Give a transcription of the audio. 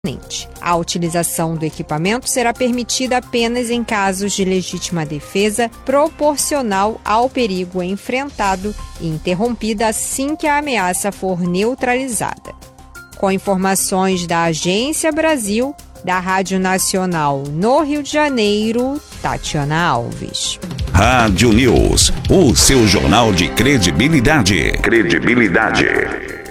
A utilização do equipamento será permitida apenas em casos de legítima defesa proporcional ao perigo enfrentado e interrompida assim que a ameaça for neutralizada. Com informações da Agência Brasil, da Rádio Nacional no Rio de Janeiro, Tatiana Alves. Rádio News, o seu jornal de credibilidade.